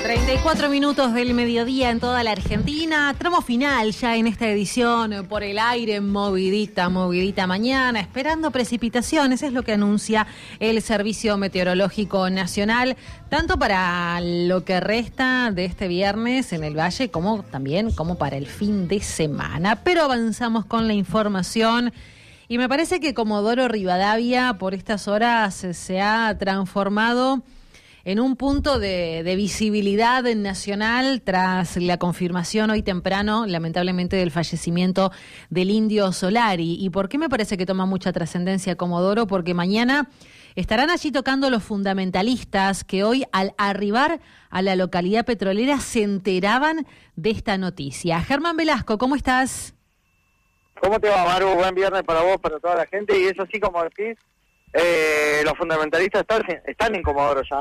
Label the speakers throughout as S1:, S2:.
S1: 34 minutos del mediodía en toda la Argentina, tramo final ya en esta edición por el aire, movidita mañana, esperando precipitaciones, es lo que anuncia el Servicio Meteorológico Nacional, tanto para lo que resta de este viernes en el Valle, como también como para el fin de semana. Pero avanzamos con la información. Y me parece que Comodoro Rivadavia por estas horas se ha transformado en un punto de visibilidad nacional tras la confirmación hoy temprano, lamentablemente, del fallecimiento del Indio Solari. ¿Y por qué me parece que toma mucha trascendencia Comodoro? Porque mañana estarán allí tocando los fundamentalistas que hoy, al arribar a la localidad petrolera, se enteraban de esta noticia. Germán Velasco, ¿cómo estás?
S2: ¿Cómo te va, Maru? Buen viernes para vos, para toda la gente. Y eso sí, como decís, los fundamentalistas están en Comodoro ya.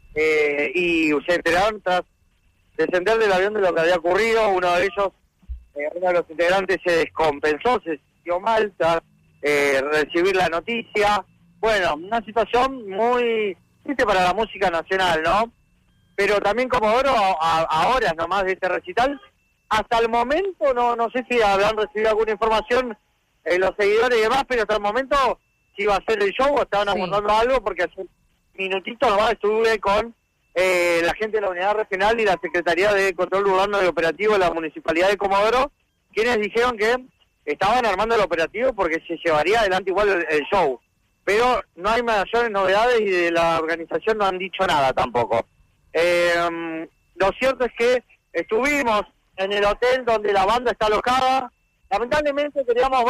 S2: Y se enteraron tras descender del avión de lo que había ocurrido. Uno de ellos, uno de los integrantes, se descompensó, se sintió mal tras recibir la noticia. Bueno, una situación muy triste para la música nacional, ¿no? Pero también Comodoro, a horas nomás de este recital, hasta el momento, no sé si habrán recibido alguna información los seguidores y demás, pero hasta el momento, si iba a ser el show o estaban abordando algo, porque hace un minutito nomás estuve con la gente de la Unidad Regional y la Secretaría de Control Urbano y Operativo de la Municipalidad de Comodoro, quienes dijeron que estaban armando el operativo porque se llevaría adelante igual el show. Pero no hay mayores novedades y de la organización no han dicho nada tampoco. Lo cierto es que estuvimos en el hotel donde la banda está alojada. Lamentablemente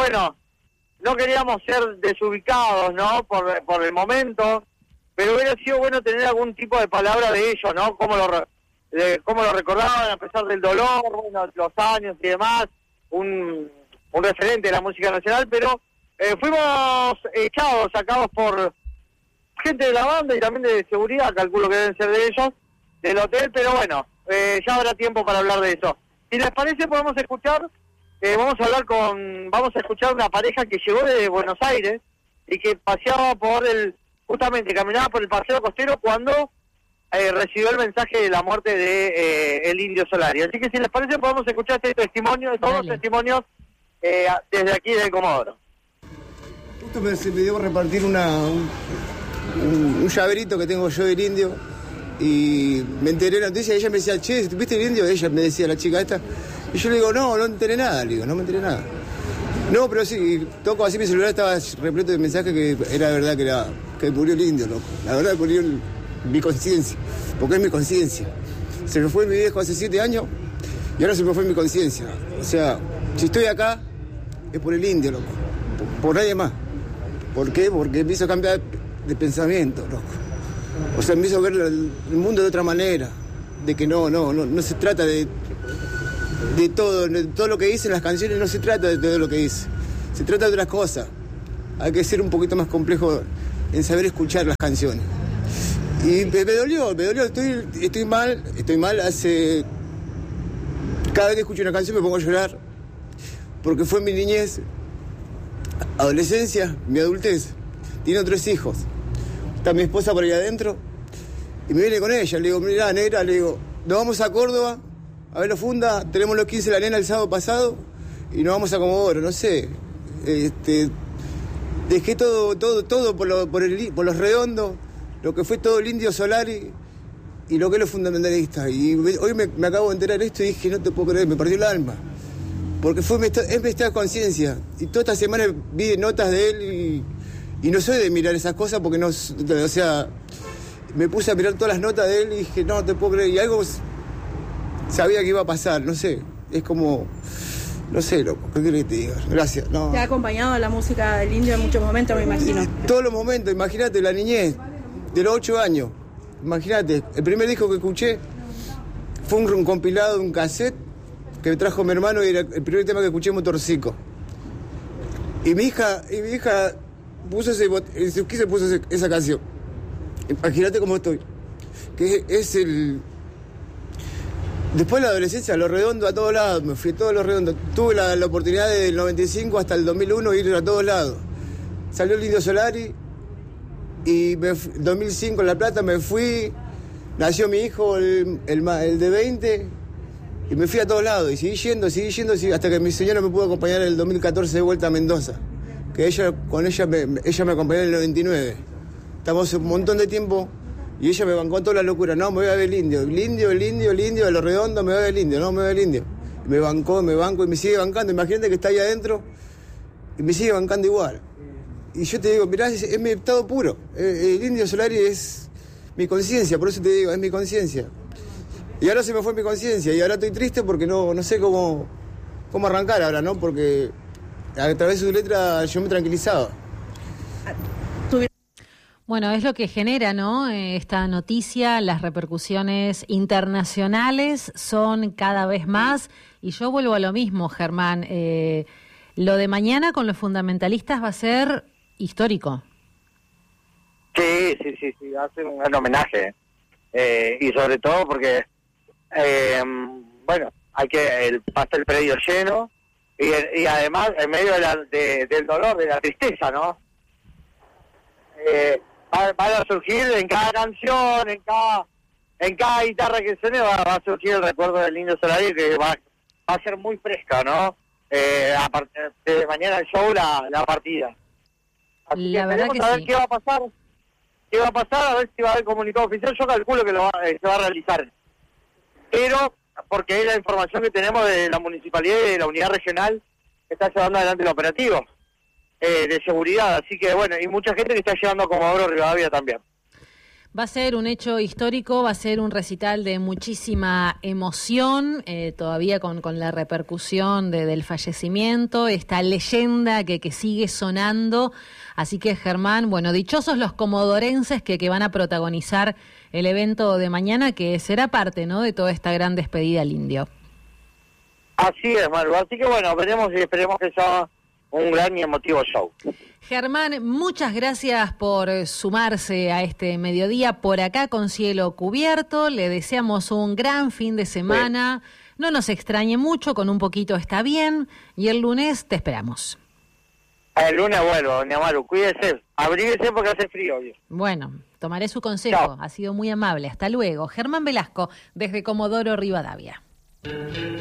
S2: no queríamos ser desubicados, ¿no? Por el momento, pero hubiera sido bueno tener algún tipo de palabra de ellos, ¿no? Cómo lo recordaban a pesar del dolor, bueno, los años y demás, un referente de la música nacional, pero fuimos sacados por gente de la banda y también de seguridad, calculo que deben ser de ellos, del hotel, pero bueno, ya habrá tiempo para hablar de eso. Si les parece, podemos escuchar, vamos a escuchar una pareja que llegó de Buenos Aires y que paseaba caminaba por el paseo costero cuando recibió el mensaje de la muerte de el Indio Solari. Así que si les parece, podemos escuchar este testimonio, todos los testimonios desde aquí de Comodoro.
S3: Justo me dio repartir un llaverito que tengo yo del Indio. Y me enteré de la noticia y ella me decía, che, ¿viste el Indio? Ella me decía, la chica esta. Y yo le digo, no me enteré nada, no me enteré nada. No, pero sí, toco así mi celular, estaba repleto de mensajes que era verdad que murió el Indio, loco. La verdad que murió mi conciencia, porque es mi conciencia. Se me fue mi viejo hace 7 años y ahora se me fue mi conciencia. O sea, si estoy acá es por el Indio, loco. Por nadie más. ¿Por qué? Porque me hizo cambiar de pensamiento, loco. O sea, me hizo ver el mundo de otra manera, de que no se trata de todo lo que dicen las canciones, no se trata de todo lo que dice, se trata de otras cosas. Hay que ser un poquito más complejo en saber escuchar las canciones. Y me dolió, estoy mal, cada vez que escucho una canción me pongo a llorar, porque fue mi niñez, adolescencia, mi adultez. Tiene 3 hijos. Está mi esposa por ahí adentro y me viene con ella, le digo, mirá, negra, le digo, nos vamos a Córdoba a ver la funda, tenemos los 15 de la nena el sábado pasado y nos vamos a Comodoro, no sé, dejé todo por los redondos, lo que fue todo el Indio Solari y lo que es los fundamentalistas. Y hoy me acabo de enterar de esto y dije, no te puedo creer, me perdió el alma, porque es mi estado de conciencia. Y toda esta semana vi notas de él y no soy de mirar esas cosas porque no, o sea, me puse a mirar todas las notas de él y dije, no te puedo creer. Y algo sabía que iba a pasar, no sé, es como, no sé, loco, ¿qué querés que te diga? Gracias. No.
S4: Te ha acompañado la música del Indio en muchos momentos, me imagino.
S3: Todos los momentos, imagínate, la niñez, de los 8 años, imagínate, el primer disco que escuché fue un compilado de un cassette que me trajo mi hermano y era el primer tema que escuché, Motorcico. Y mi hija puso esa canción. Imagínate cómo estoy. Que es el... Después de la adolescencia, Los Redondos a todos lados, me fui a todos Los Redondos. Tuve la oportunidad del 95 hasta el 2001 ir a todos lados. Salió el Indio Solari y 2005 en La Plata me fui nació mi hijo, el de 20, y me fui a todos lados, y seguí yendo, hasta que mi señora me pudo acompañar en el 2014 de vuelta a Mendoza, que ella me acompañó en el 99. Estamos un montón de tiempo, y ella me bancó toda la locura. No, me voy a ver el indio, de Los Redondos, me voy a ver el indio, no, me voy a ver el indio. Y me banco, y me sigue bancando. Imagínate que está ahí adentro, y me sigue bancando igual. Y yo te digo, mirá, es mi estado puro. El Indio Solari es mi conciencia, por eso te digo, es mi conciencia. Y ahora se me fue mi conciencia, y ahora estoy triste porque no sé cómo arrancar ahora, ¿no? Porque a través de su letra yo me tranquilizaba.
S1: Bueno, es lo que genera, ¿no? Esta noticia, las repercusiones internacionales son cada vez más. Y yo vuelvo a lo mismo, Germán. Lo de mañana con los fundamentalistas va a ser histórico.
S2: Sí, va a ser un gran homenaje. Y sobre todo porque, pasa el predio lleno y además en medio del dolor, de la tristeza, ¿no? Van a surgir en cada canción, en cada guitarra que suene, va a surgir el recuerdo del Indio Solari, que va a ser muy fresca, ¿no? A partir de mañana el show, la partida. Así
S1: la
S2: que
S1: verdad que
S2: a ver
S1: sí.
S2: qué va a pasar, a ver si va a haber comunicado oficial. Yo calculo que se va a realizar, pero porque es la información que tenemos de la municipalidad y de la unidad regional que está llevando adelante el operativo de seguridad, así que bueno, y mucha gente que está llevando a Comodoro Rivadavia también.
S1: Va a ser un hecho histórico, va a ser un recital de muchísima emoción, todavía con la repercusión del fallecimiento, esta leyenda que sigue sonando. Así que, Germán, bueno, dichosos los comodorenses que van a protagonizar el evento de mañana, que será parte, ¿no?, de toda esta gran despedida al indio.
S2: Así es, Maru. Así que bueno, veremos y esperemos que sea un gran y emotivo show.
S1: Germán, muchas gracias por sumarse a este mediodía por acá con cielo cubierto. Le deseamos un gran fin de semana. Sí. No nos extrañe mucho, con un poquito está bien. Y el lunes te esperamos.
S2: El lunes vuelvo, doña Maru. Cuídese, abríguese porque hace frío hoy.
S1: Bueno, tomaré su consejo.
S2: Chao.
S1: Ha sido muy amable. Hasta luego. Germán Velasco, desde Comodoro Rivadavia.